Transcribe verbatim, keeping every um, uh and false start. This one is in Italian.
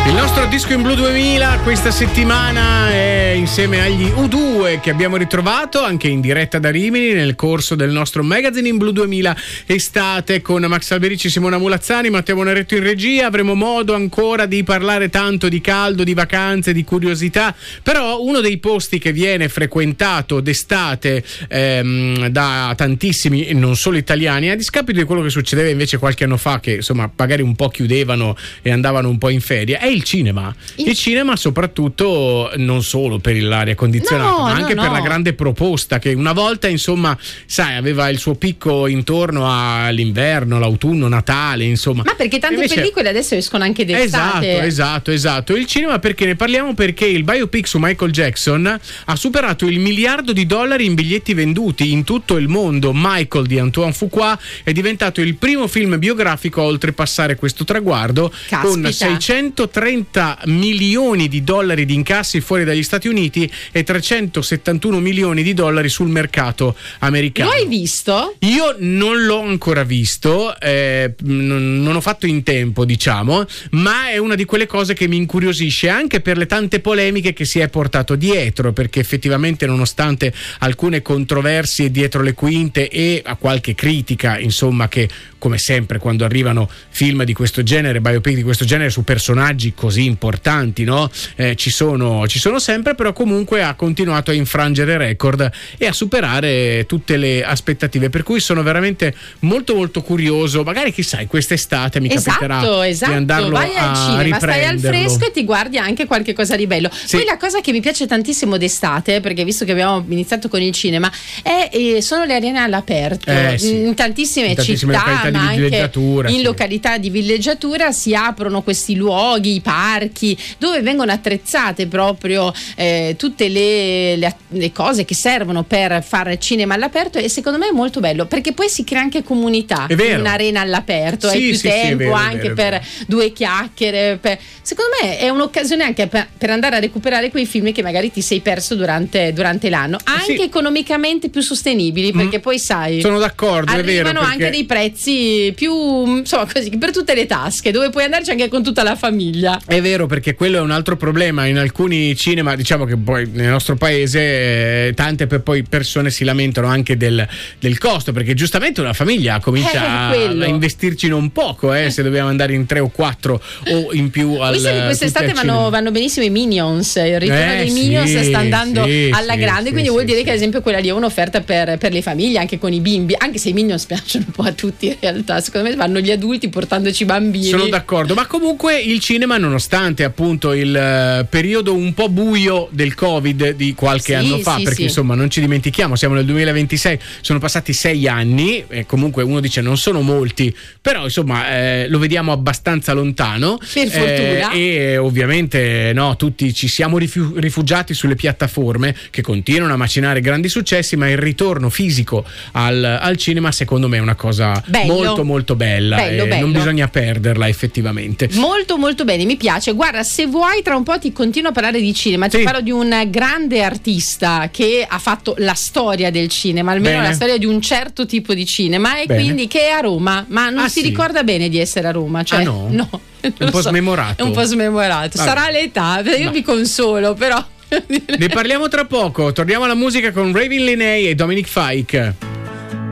Il nostro disco in blu duemila questa settimana è insieme agli U due che abbiamo ritrovato anche in diretta da Rimini nel corso del nostro magazine in blu duemila estate con Max Alberici, Simona Mulazzani, Matteo Bonaretto in regia. Avremo modo ancora di parlare tanto di caldo, di vacanze, di curiosità, però uno dei posti che viene frequentato d'estate ehm, da tantissimi, non solo italiani, a discapito di quello che succedeva invece qualche anno fa, che insomma magari un po' chiudevano e andavano un po' in ferie, è il cinema. Il, il cinema soprattutto non solo per l'aria condizionata, no, ma anche no, per no. la grande proposta che una volta insomma sai aveva il suo picco intorno all'inverno, l'autunno, Natale, insomma. Ma perché tante invece... pellicole adesso escono anche d'estate. Esatto, esatto, esatto. Il cinema perché ne parliamo? Perché il biopic su Michael Jackson ha superato il miliardo di dollari in biglietti venduti in tutto il mondo. Michael di Antoine Fuqua è diventato il primo film biografico a oltrepassare questo traguardo. Caspita. Con seicentotrenta milioni di dollari di incassi fuori dagli Stati Uniti e trecentosettantuno milioni di dollari sul mercato americano. Lo hai visto? Io non l'ho ancora visto, eh, non, non ho fatto in tempo, diciamo, ma è una di quelle cose che mi incuriosisce anche per le tante polemiche che si è portato dietro, perché effettivamente nonostante alcune controversie dietro le quinte e a qualche critica, insomma, che come sempre quando arrivano film di questo genere, biopic di questo genere su personaggi così importanti, no? Eh, ci sono, ci sono sempre, però comunque ha continuato a infrangere record e a superare tutte le aspettative, per cui sono veramente molto molto curioso. Magari chissà, quest'estate mi esatto, capiterà esatto. di andarlo Vai al a cinema, stai al riprenderlo. fresco e ti guardi anche qualche cosa di bello. Sì. Poi la cosa che mi piace tantissimo d'estate, perché visto che abbiamo iniziato con il cinema, è, eh, sono le arene all'aperto. Eh, sì. In tantissime, in tantissime città, località ma di anche villeggiatura, in sì. località di villeggiatura si aprono questi luoghi, i parchi, dove vengono attrezzate proprio eh, tutte le, le, le cose che servono per fare cinema all'aperto, e secondo me è molto bello perché poi si crea anche comunità È vero. in un'arena all'aperto, Sì, hai più sì, sì, tempo è vero, è anche vero, è per vero. due chiacchiere, per... secondo me è un'occasione anche per, per andare a recuperare quei film che magari ti sei perso durante, durante l'anno, anche sì. economicamente più sostenibili, perché Mm. poi sai, Sono d'accordo, è vero, arrivano perché... anche dei prezzi più insomma così per tutte le tasche, dove puoi andarci anche con tutta la famiglia. È vero, perché quello è un altro problema. In alcuni cinema, diciamo che poi nel nostro paese eh, tante per poi persone si lamentano anche del, del costo, perché giustamente una famiglia comincia Eh, a, quello. a investirci non poco, eh, se dobbiamo andare in tre o quattro o in più al Visto che quest'estate tutti al vanno, cinema. vanno benissimo i Minions, il ritorno Eh, dei sì, Minions sta andando sì, alla sì, grande, sì, quindi sì, vuol dire sì. che ad esempio quella lì è un'offerta per, per le famiglie, anche con i bimbi, anche se i Minions piacciono un po' a tutti in realtà, secondo me vanno gli adulti portandoci i bambini. Sono d'accordo, ma comunque il cinema, nonostante appunto il eh, periodo un po' buio del Covid di qualche Sì, anno fa, sì, perché sì. insomma non ci dimentichiamo, siamo nel duemilaventisei, sono passati sei anni e comunque uno dice non sono molti, però insomma eh, lo vediamo abbastanza lontano. Per fortuna. Eh, e ovviamente no, tutti ci siamo rifu- rifugiati sulle piattaforme che continuano a macinare grandi successi, ma il ritorno fisico al, al cinema secondo me è una cosa Bello. molto molto bella, Bello, e bello. non bisogna perderla effettivamente. Molto molto bene, mi piace. Guarda, se vuoi tra un po' ti continuo a parlare di cinema, ti Sì. parlo di un grande artista che ha fatto la storia del cinema, almeno Bene. la storia di un certo tipo di cinema, e Bene. quindi che è a Roma, ma non Ah, si sì? ricorda bene di essere a Roma, cioè Ah, no? no. È Non un po' lo so, smemorato. È un po' smemorato. Vabbè. Sarà l'età, io No. mi consolo, però Ne parliamo tra poco, torniamo alla musica con Raven Linney e Dominic Fike.